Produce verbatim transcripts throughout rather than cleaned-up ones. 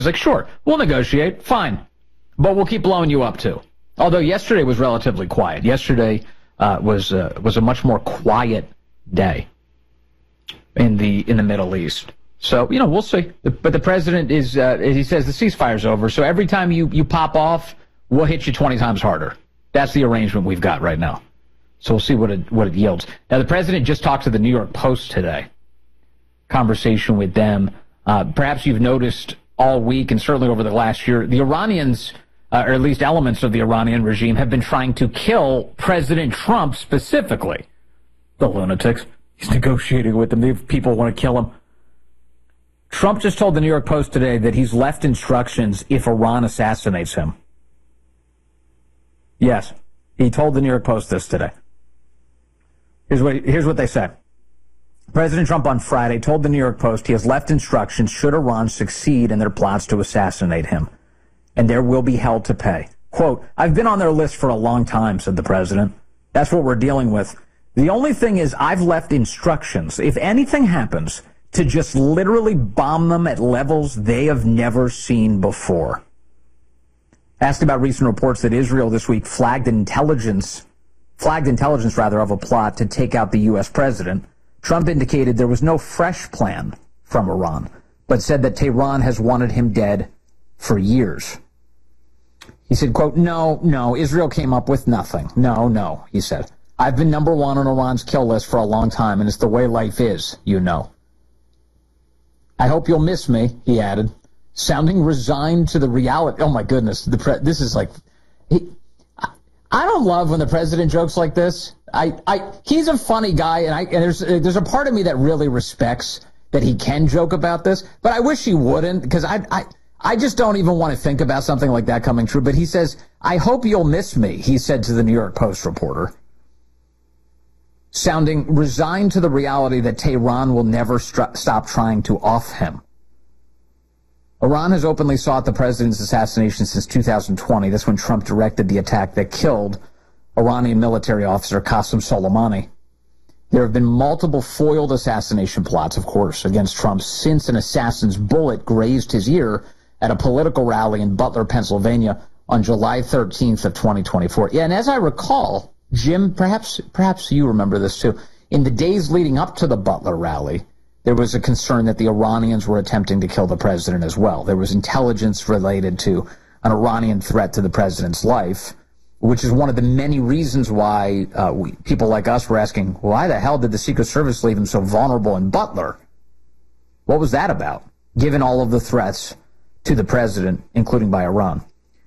It's like, sure, we'll negotiate, fine, but we'll keep blowing you up too. Although yesterday was relatively quiet. Yesterday uh, was uh, was a much more quiet day in the in the Middle East. So, you know, we'll see. But the president is, uh, he says the ceasefire's over. So every time you, you pop off, we'll hit you twenty times harder. That's the arrangement we've got right now. So we'll see what it, what it yields. Now, the president just talked to the New York Post today. Conversation with them. Uh, perhaps you've noticed all week, and certainly over the last year, the Iranians, uh, or at least elements of the Iranian regime, have been trying to kill President Trump specifically. The lunatics. He's negotiating with them. The people want to kill him. Trump just told the New York Post today that he's left instructions if Iran assassinates him. Yes, he told the New York Post this today. Here's what, here's what they said. President Trump on Friday told the New York Post he has left instructions should Iran succeed in their plots to assassinate him, and there will be hell to pay. Quote, I've been on their list for a long time, said the president. That's what we're dealing with. The only thing is I've left instructions. If anything happens, to just literally bomb them at levels they have never seen before. Asked about recent reports that Israel this week flagged intelligence, flagged intelligence rather, of a plot to take out the U S president, Trump indicated there was no fresh plan from Iran, but said that Tehran has wanted him dead for years. He said, quote, no, no, Israel came up with nothing. No, no, he said. I've been number one on Iran's kill list for a long time, and it's the way life is, you know. I hope you'll miss me, he added, sounding resigned to the reality. Oh, my goodness. The pre- this is like, he, I, I don't love when the president jokes like this. I, I, he's a funny guy, and, I, and there's, there's a part of me that really respects that he can joke about this, but I wish he wouldn't, because I, I, I just don't even want to think about something like that coming true. But he says, I hope you'll miss me, he said to the New York Post reporter, sounding resigned to the reality that Tehran will never st- stop trying to off him. Iran has openly sought the president's assassination since two thousand twenty. That's when Trump directed the attack that killed Iranian military officer Qasem Soleimani. There have been multiple foiled assassination plots, of course, against Trump since an assassin's bullet grazed his ear at a political rally in Butler, Pennsylvania on July thirteenth of twenty twenty-four. Yeah, and as I recall, Jim, perhaps perhaps you remember this too. In the days leading up to the Butler rally, there was a concern that the Iranians were attempting to kill the president as well. There was intelligence related to an Iranian threat to the president's life, which is one of the many reasons why uh, we, people like us were asking, why the hell did the Secret Service leave him so vulnerable in Butler? What was that about, given all of the threats to the president, including by Iran?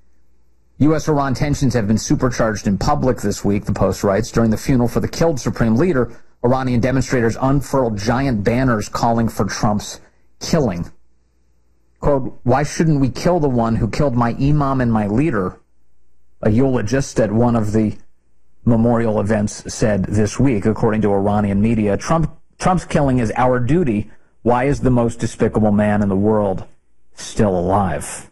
U S Iran tensions have been supercharged in public this week, the Post writes. During the funeral for the killed supreme leader, Iranian demonstrators unfurled giant banners calling for Trump's killing. Quote, why shouldn't we kill the one who killed my imam and my leader? A eulogist at one of the memorial events said this week, according to Iranian media. Trump, Trump's killing is our duty. Why is the most despicable man in the world still alive?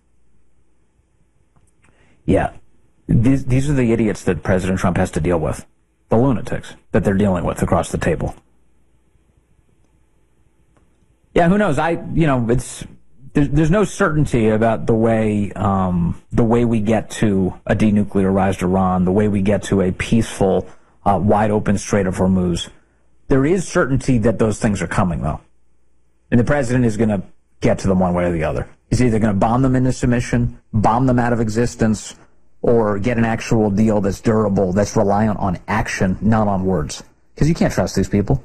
Yeah, these, these are the idiots that President Trump has to deal with, the lunatics that they're dealing with across the table. Yeah, who knows? I, you know, it's there's, there's no certainty about the way um, the way we get to a denuclearized Iran, the way we get to a peaceful, uh, wide open Strait of Hormuz. There is certainty that those things are coming, though, and the president is going to get to them one way or the other. He's either going to bomb them into submission, bomb them out of existence, or get an actual deal that's durable, that's reliant on action, not on words. Because you can't trust these people.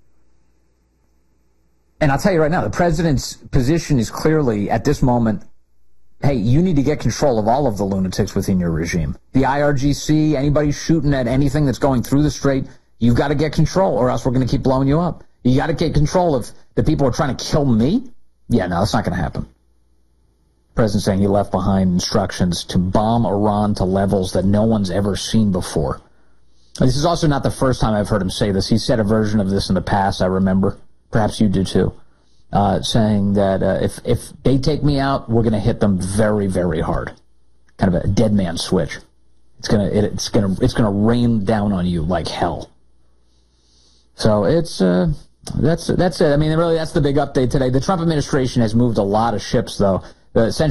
And I'll tell you right now, the president's position is clearly, at this moment, hey, you need to get control of all of the lunatics within your regime. The I R G C, anybody shooting at anything that's going through the strait, you've got to get control, or else we're going to keep blowing you up. You got to get control of the people who are trying to kill me. Yeah, no, that's not going to happen. The president saying he left behind instructions to bomb Iran to levels that no one's ever seen before. This is also not the first time I've heard him say this. He said a version of this in the past, I remember. Perhaps you do too. Uh, saying that uh, if, if they take me out, we're going to hit them very, very hard. Kind of a dead man switch. It's going to, it, it's going to, it's going to rain down on you like hell. So it's, uh, That's that's it. I mean, really, that's the big update today. The Trump administration has moved a lot of ships, though. the